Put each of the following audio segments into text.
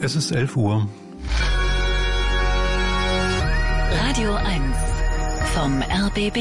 Es ist 11 Uhr. Radio 1 vom RBB.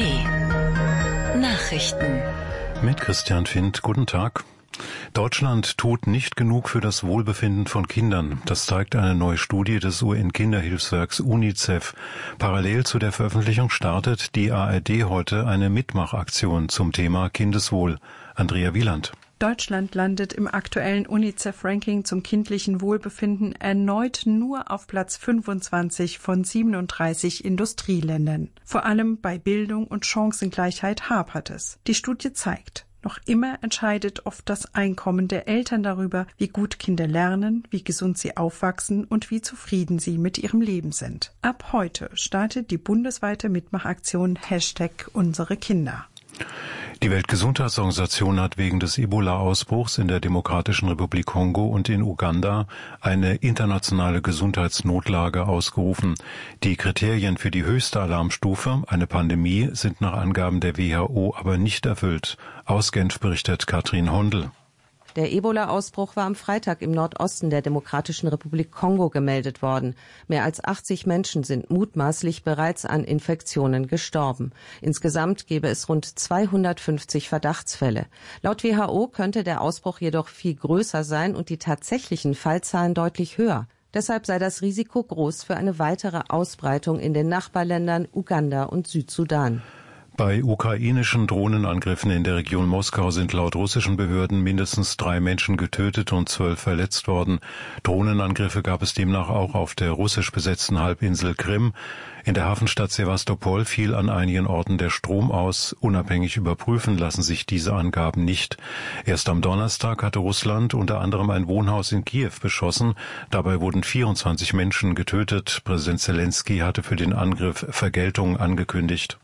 Nachrichten. Mit Christian Findt. Guten Tag. Deutschland tut nicht genug für das Wohlbefinden von Kindern. Das zeigt eine neue Studie des UN-Kinderhilfswerks UNICEF. Parallel zu der Veröffentlichung startet die ARD heute eine Mitmachaktion zum Thema Kindeswohl. Andrea Wieland. Deutschland landet im aktuellen UNICEF-Ranking zum kindlichen Wohlbefinden erneut nur auf Platz 25 von 37 Industrieländern. Vor allem bei Bildung und Chancengleichheit hapert es. Die Studie zeigt, noch immer entscheidet oft das Einkommen der Eltern darüber, wie gut Kinder lernen, wie gesund sie aufwachsen und wie zufrieden sie mit ihrem Leben sind. Ab heute startet die bundesweite Mitmachaktion #UnsereKinder. Die Weltgesundheitsorganisation hat wegen des Ebola-Ausbruchs in der Demokratischen Republik Kongo und in Uganda eine internationale Gesundheitsnotlage ausgerufen. Die Kriterien für die höchste Alarmstufe, eine Pandemie, sind nach Angaben der WHO aber nicht erfüllt. Aus Genf berichtet Katrin Hondel. Der Ebola-Ausbruch war am Freitag im Nordosten der Demokratischen Republik Kongo gemeldet worden. Mehr als 80 Menschen sind mutmaßlich bereits an Infektionen gestorben. Insgesamt gäbe es rund 250 Verdachtsfälle. Laut WHO könnte der Ausbruch jedoch viel größer sein und die tatsächlichen Fallzahlen deutlich höher. Deshalb sei das Risiko groß für eine weitere Ausbreitung in den Nachbarländern Uganda und Südsudan. Bei ukrainischen Drohnenangriffen in der Region Moskau sind laut russischen Behörden mindestens 3 Menschen getötet und 12 verletzt worden. Drohnenangriffe gab es demnach auch auf der russisch besetzten Halbinsel Krim. In der Hafenstadt Sewastopol fiel an einigen Orten der Strom aus. Unabhängig überprüfen lassen sich diese Angaben nicht. Erst am Donnerstag hatte Russland unter anderem ein Wohnhaus in Kiew beschossen. Dabei wurden 24 Menschen getötet. Präsident Zelensky hatte für den Angriff Vergeltung angekündigt.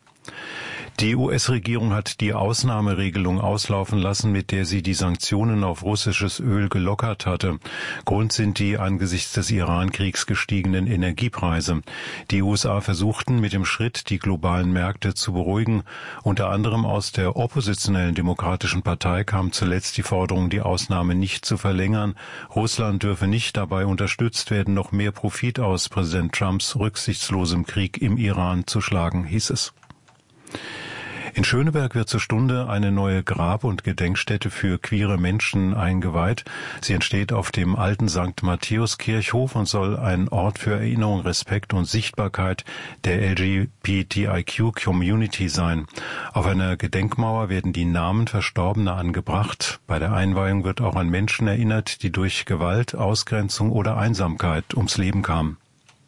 Die US-Regierung hat die Ausnahmeregelung auslaufen lassen, mit der sie die Sanktionen auf russisches Öl gelockert hatte. Grund sind die angesichts des Iran-Kriegs gestiegenen Energiepreise. Die USA versuchten mit dem Schritt, die globalen Märkte zu beruhigen. Unter anderem aus der oppositionellen Demokratischen Partei kam zuletzt die Forderung, die Ausnahme nicht zu verlängern. Russland dürfe nicht dabei unterstützt werden, noch mehr Profit aus Präsident Trumps rücksichtslosem Krieg im Iran zu schlagen, hieß es. In Schöneberg wird zur Stunde eine neue Grab- und Gedenkstätte für queere Menschen eingeweiht. Sie entsteht auf dem alten St. Matthäus-Kirchhof und soll ein Ort für Erinnerung, Respekt und Sichtbarkeit der LGBTIQ-Community sein. Auf einer Gedenkmauer werden die Namen Verstorbener angebracht. Bei der Einweihung wird auch an Menschen erinnert, die durch Gewalt, Ausgrenzung oder Einsamkeit ums Leben kamen.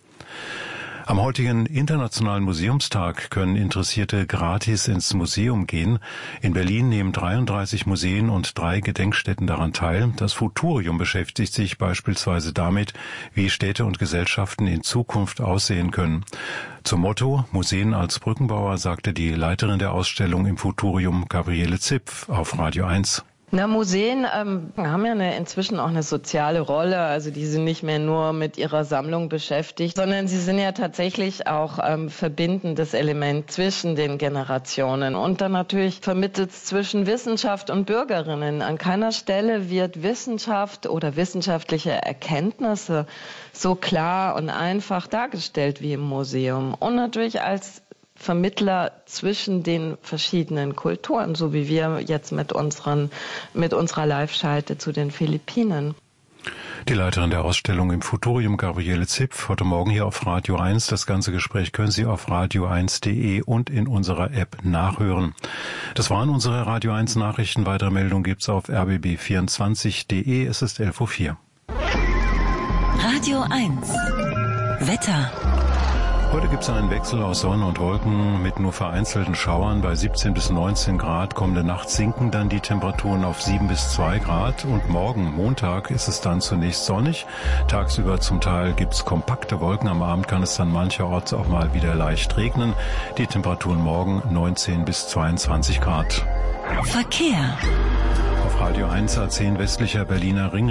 Am heutigen Internationalen Museumstag können Interessierte gratis ins Museum gehen. In Berlin nehmen 33 Museen und 3 Gedenkstätten daran teil. Das Futurium beschäftigt sich beispielsweise damit, wie Städte und Gesellschaften in Zukunft aussehen können. Zum Motto Museen als Brückenbauer sagte die Leiterin der Ausstellung im Futurium, Gabriele Zipf, auf Radio 1. Museen haben ja inzwischen auch eine soziale Rolle. Also die sind nicht mehr nur mit ihrer Sammlung beschäftigt, sondern sie sind ja tatsächlich auch verbindendes Element zwischen den Generationen. Und dann natürlich vermittelt zwischen Wissenschaft und Bürgerinnen. An keiner Stelle wird Wissenschaft oder wissenschaftliche Erkenntnisse so klar und einfach dargestellt wie im Museum. Und natürlich als Vermittler zwischen den verschiedenen Kulturen, so wie wir jetzt mit unserer Live-Schalte zu den Philippinen. Die Leiterin der Ausstellung im Futurium, Gabriele Zipf, heute Morgen hier auf Radio 1. Das ganze Gespräch können Sie auf radio1.de und in unserer App nachhören. Das waren unsere Radio 1 Nachrichten. Weitere Meldungen gibt's auf rbb24.de. Es ist 11:04 Uhr. Radio 1 Wetter. Heute gibt es einen Wechsel aus Sonne und Wolken mit nur vereinzelten Schauern. Bei 17 bis 19 Grad kommende Nacht sinken dann die Temperaturen auf 7 bis 2 Grad. Und morgen, Montag, ist es dann zunächst sonnig. Tagsüber zum Teil gibt es kompakte Wolken. Am Abend kann es dann mancherorts auch mal wieder leicht regnen. Die Temperaturen morgen 19 bis 22 Grad. Verkehr. Auf Radio 1 A10 westlicher Berliner Ring